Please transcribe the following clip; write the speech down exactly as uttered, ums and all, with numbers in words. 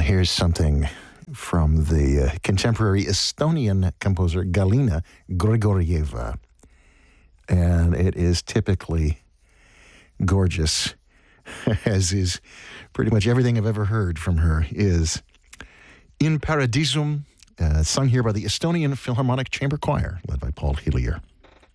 here's something from the uh, contemporary Estonian composer Galina Grigorieva. And it is typically gorgeous, as is pretty much everything I've ever heard from her is In Paradisum, uh, sung here by the Estonian Philharmonic Chamber Choir, led by Paul Hillier.